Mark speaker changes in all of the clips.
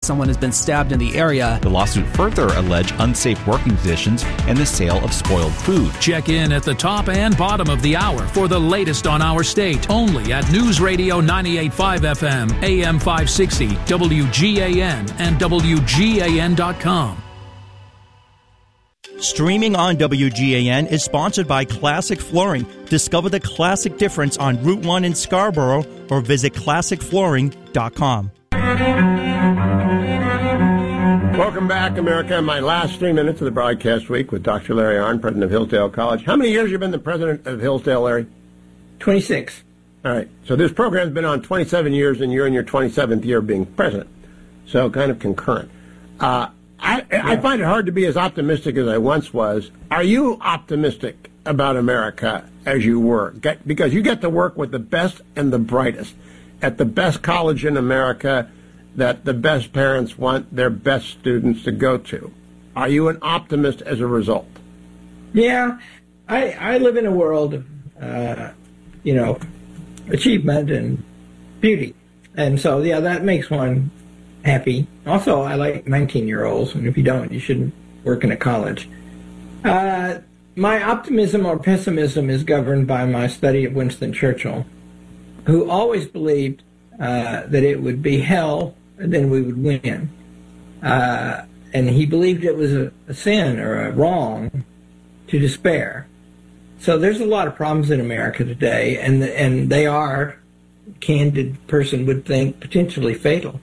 Speaker 1: someone has been stabbed in the area.
Speaker 2: The lawsuit further alleged unsafe working conditions and the sale of spoiled food.
Speaker 3: Check in at the top and bottom of the hour for the latest on our state, only at News Radio 98.5 FM, AM 560, WGAN, and WGAN.com.
Speaker 4: Streaming on WGAN is sponsored by Classic Flooring. Discover the classic difference on Route 1 in Scarborough or visit ClassicFlooring.com.
Speaker 5: Welcome back, America. My last 3 minutes of the broadcast week with Dr. Larry Arnn, president of Hillsdale College. How many years have you been the president of Hillsdale, Larry?
Speaker 6: 26.
Speaker 5: All right. So this program's been on 27 years, and you're in your 27th year of being president. So kind of concurrent. I find it hard to be as optimistic as I once was. Are you optimistic about America as you were? Because you get to work with the best and the brightest at the best college in America that the best parents want their best students to go to. Are you an optimist as a result?
Speaker 6: Yeah. I live in a world of, achievement and beauty. And so, yeah, that makes one happy. Also, I like 19-year-olds, and if you don't, you shouldn't work in a college. My optimism or pessimism is governed by my study of Winston Churchill, who always believed that it would be hell and then we would win. And he believed it was a sin or a wrong to despair. So there's a lot of problems in America today, and they are, candid person would think, potentially fatal.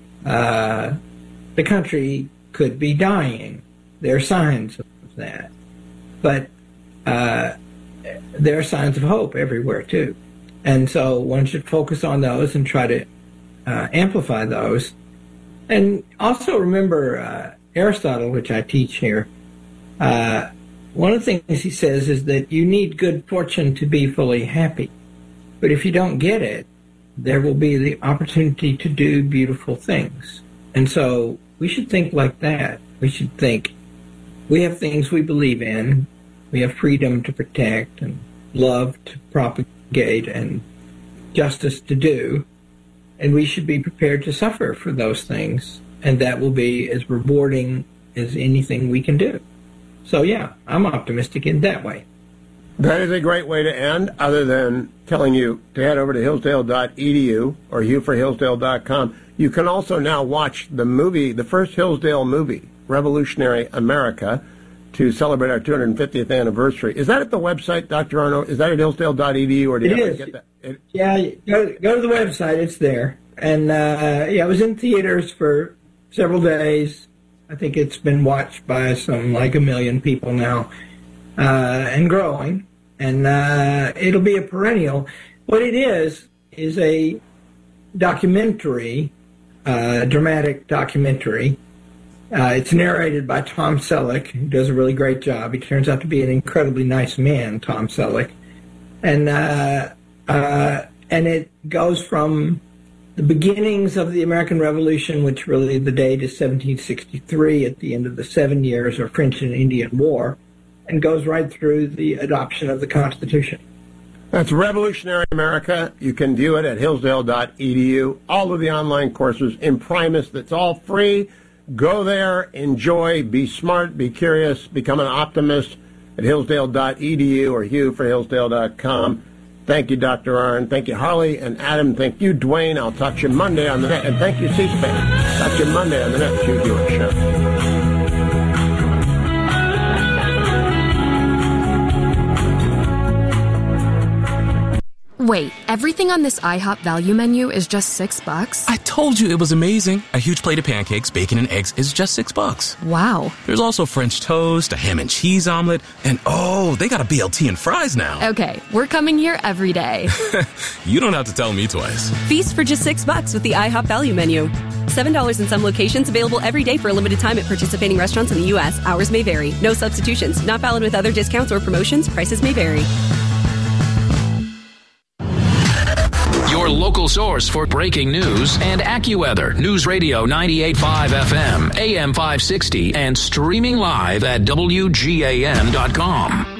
Speaker 6: The country could be dying. There are signs of that. But there are signs of hope everywhere, too. And so one should focus on those and try to amplify those. And also remember Aristotle, which I teach here. One of the things he says is that you need good fortune to be fully happy. But if you don't get it, there will be the opportunity to do beautiful things. And so we should think like that. We should think we have things we believe in. We have freedom to protect and love to propagate and justice to do. And we should be prepared to suffer for those things. And that will be as rewarding as anything we can do. So, yeah, I'm optimistic in that way.
Speaker 5: That is a great way to end, other than telling you to head over to hillsdale.edu or hughforhillsdale.com. You can also now watch the movie, the first Hillsdale movie, Revolutionary America, to celebrate our 250th anniversary. Is that at the website, Dr. Arno? Is that at hillsdale.edu, or do you have to get that?
Speaker 6: Yeah, go to the website. It's there. And, it was in theaters for several days. I think it's been watched by like 1 million people now, and growing. And it'll be a perennial. What it is a documentary, dramatic documentary. It's narrated by Tom Selleck, who does a really great job. He turns out to be an incredibly nice man, Tom Selleck. And it goes from the beginnings of the American Revolution, which really the date is 1763, at the end of the 7 years of French and Indian War, and goes right through the adoption of the Constitution.
Speaker 5: That's Revolutionary America. You can view it at hillsdale.edu. All of the online courses in Primus, that's all free. Go there, enjoy, be smart, be curious, become an optimist at hillsdale.edu or hughforhillsdale.com. Thank you, Dr. Arnn. Thank you, Harley and Adam. Thank you, Dwayne. I'll talk to you Monday on the net. And thank you, C-SPAN. Talk to you Monday on the net. Hugh Hewitt Show.
Speaker 7: Wait, everything on this IHOP value menu is just $6?
Speaker 8: I told you it was amazing. A huge plate of pancakes, bacon, and eggs is just $6.
Speaker 7: Wow.
Speaker 8: There's also French toast, a ham and cheese omelet, and they got a BLT and fries now.
Speaker 7: Okay, we're coming here every day.
Speaker 8: You don't have to tell me twice.
Speaker 9: Feast for just $6 with the IHOP value menu. $7 in some locations, available every day for a limited time at participating restaurants in the U.S. Hours may vary. No substitutions. Not valid with other discounts or promotions. Prices may vary.
Speaker 3: Your local source for breaking news and AccuWeather. News Radio 98.5 FM, AM 560, and streaming live at WGAN.com.